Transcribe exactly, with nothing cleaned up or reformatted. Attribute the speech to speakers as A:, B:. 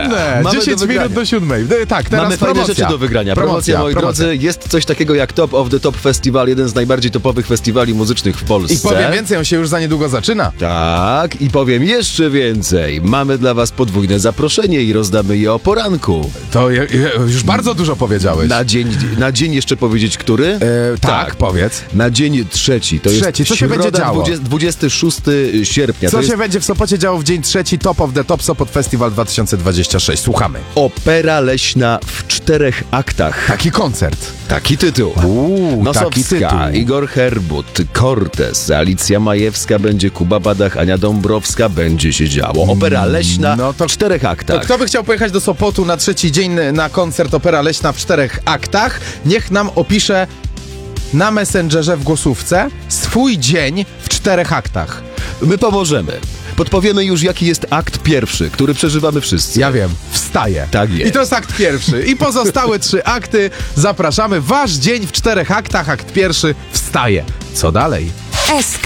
A: Przyjemne!
B: Mamy
A: dziesięć
B: do
A: minut do siódmej. E, Tak, teraz
B: Mamy
A: promocja.
B: fajne rzeczy do wygrania. Promocja,
A: Promocja,
B: moi
A: promocja.
B: drodzy, jest coś takiego jak Top of the Top Festival, jeden z najbardziej topowych festiwali muzycznych w Polsce.
A: I powiem więcej, on się już za niedługo zaczyna.
B: Tak, i powiem jeszcze więcej. Mamy dla was podwójne zaproszenie i rozdamy je o poranku.
A: To je, je, już bardzo dużo powiedziałeś.
B: Na dzień, na dzień jeszcze powiedzieć, który?
A: E, tak, powiedz.
B: Na dzień trzeci. To
A: Trzeci.
B: jest
A: Co się będzie
B: środa,
A: działo?
B: dwudziestego szóstego sierpnia.
A: Co
B: to
A: się
B: jest
A: będzie w Sopocie działo w dzień trzeci Top of the Top Sopot Festival dwa tysiące dwudziesty szósty? Słuchamy.
B: opera leśna w czterech aktach.
A: Taki koncert.
B: Taki tytuł.
A: Uuu, taki
B: Nosowska,
A: tytuł.
B: Igor Herbut, Cortez, Alicja Majewska, będzie Kuba Badach, Ania Dąbrowska, będzie się działo. Opera leśna
A: No to-
B: w czterech
A: To
B: aktach.
A: kto by chciał pojechać do Sopotu na trzeci dzień na koncert Opera Leśna w czterech aktach? Niech nam opisze na Messengerze w głosówce swój dzień w czterech aktach.
B: My pomożemy. Podpowiemy już, jaki jest akt pierwszy, który przeżywamy wszyscy.
A: Ja wiem, wstaję.
B: Tak jest.
A: I to jest akt pierwszy. I pozostałe trzy akty zapraszamy. Wasz dzień w czterech aktach, akt pierwszy, wstaje. Co dalej?
C: S K